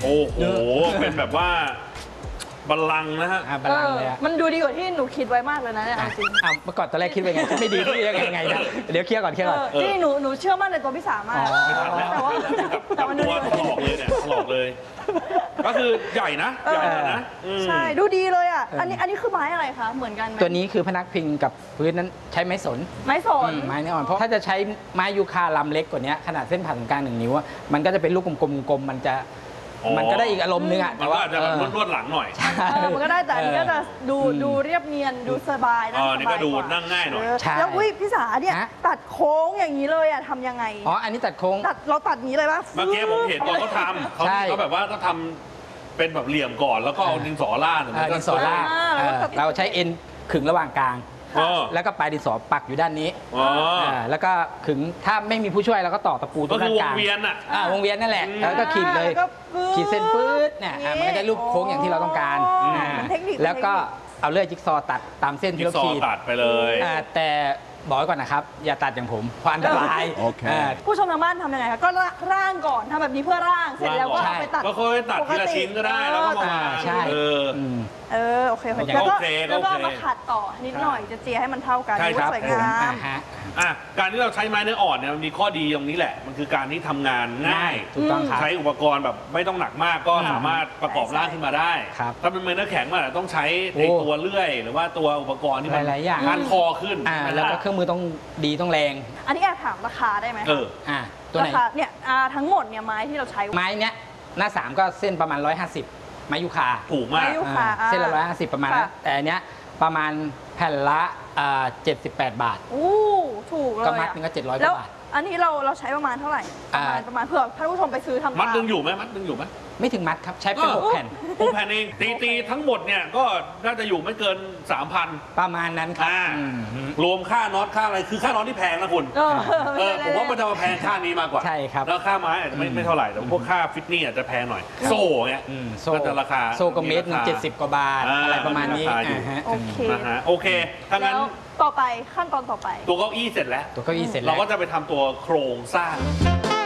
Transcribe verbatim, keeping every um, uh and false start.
โอ้โหเป็นแบบว่าบัลลังก์นะฮะบัลลังก์เลยมันดูดีกว่าที่หนูคิดไว้มากเลยนะเนี่ยจริงอ้าวเมื่อก่อนตอนแรกคิดไว้ไงไม่ดียังไงไงนะเดี๋ยวเคลียร์ก่อนเคลียร์ก่อนที่หนูหนูเชื่อมั่นในตัวพี่สามากแต่ว่าแต่ว่าตัวถลอกเลยเนี่ยถลอกเลยก็คือใหญ่นะใหญ่นะใช่ดูดีเลยอ่ะอันนี้อันนี้คือไม้อะไรคะเหมือนกันไหมตัวนี้คือพนักพิงกับพื้นนั้นใช้ไม้สนไม้สนไม้เนื้ออ่อนเพราะถ้าจะใช้ไม้ยูคาลำเล็กกว่านี้ขนาดเส้นผ่าศูนย์กลางหนึ่งนิ้วมันก็จะเป็นลูกกลมๆมันจะมันก็ได้อีกอารมณ์นึงอ่ะมันก็อาจจะแบบนวดหลังหน่อยมันก็ได้แต่อันนี้ก็จะดูดูเรียบเนียนดูสบายนะนี่ก็ดูนั่งง่ายหน่อยแล้วอุ้ยพี่สาเนี่ยตัดโค้งอย่างนี้เลยอ่ะทำยังไงอ๋ออันนี้ตัดโค้งตัดเราตัดนี้เลยป่ะเมื่อกี้ผมเห็นตอนเขาทำเขาเขาแบบว่าเขาทำเป็นแบบเหลี่ยมก่อนแล้วก็เอาดินสอล่างดินสอล่างเราใช้เอ็นขึงระหว่างกลางแล้วก็ปลายดินสอปักอยู่ด้านนี้แล้วก็ขึงถ้าไม่มีผู้ช่วยเราก็ต่อตะปูตรงกลางก็คือวงเวียนอ่ะวงเวียนนั่นแหละแล้วก็ขีดเลยขีดเส้นปื๊ดเนี่ยมันก็ได้รูปโค้งอย่างที่เราต้องการแล้วก็เอาเลื่อยจิ๊กซอตัดตามเส้นที่เราขีดตัดไปเลยแต่บอกไว้ก่อนนะครับอย่าตัดอย่างผมเพราะอันตรายผู้ชมทางบ้านทำยังไงคะก็ร่างก่อนทำแบบนี้เพื่อร่างเสร็จแล้วก็ไปตัดก็ค่อยตัดทีละชิ้นก็ได้แล้วก็มาใช่เออโอเคแล้วก็แล้วก็มาขัดต่อนิดหน่อยจะเจียให้มันเท่ากันสวยงามอ่ะการที่เราใช้ไม้เนื้ออ่อนเนี่ยมันมีข้อดีตรงนี้แหละมันคือการที่ทำงานง่ายถูกต้องครับใช้อุปกรณ์แบบไม่ต้องหนักมากก็สามารถประกอบร่างขึ้นมาได้ถ้าเป็นไม้เนื้อแข็งมันต้องใช้ในตัวเลื่อยหรือว่าตัวอุปกรณ์ที่มันพันคอขึ้นแล้วก็เครื่องมือต้องดีต้องแรงอันนี้แอบถามราคาได้ไหมเอออ่าตัวไหนเนี่ยทั้งหมดเนี่ยไม้ที่เราใช้ไม้เนี้ยหน้าสามก็เส้นประมาณร้อยห้าสิบไม้ยูคาถูกมากเส้นละร้อยห้าสิบประมาณนั้นแต่อันเนี้ยประมาณแผ่นละเจ็ดสิบแปดบาทอู้ถูกเลยก็มัดนึงก็เจ็ดร้อยกว่าบาทอันนี้เราเราใช้ประมาณเท่าไหร่ประมาณประมาณเผื่อท่านผู้ชมไปซื้อทำมัดนึงอยู่ไหมมัดนึงอยู่ไหมไม่ถึงมัดครับใช้เป็นหกแผ่นหกแผ่นเองตีตีทั้งหมดเนี่ยก็น่าจะอยู่ไม่เกิน สามพันประมาณนั้นครับรวมค่าน็อตค่าอะไรคือค่าน็อตที่แพงนะคุณเออผมว่ามันจะมาแพงค่านี้มากกว่าใช่ครับแล้วค่าไม้อาจจะไม่ไม่เท่าไหร่แต่พวกค่าฟิตนี่อาจจะแพงหน่อยโซ่เนี่ยก็จะราคาโซ่ก็เมตรหนึ่งเจ็ดสิบกว่าบาทอะไรประมาณนี้โอเคโอเคถ้างั้นต่อไปขั้นตอนต่อไปตัวเก้าอี้เสร็จแล้วตัวเก้าอี้เสร็จแล้วเราก็จะไปทำตัวโครงสร้าง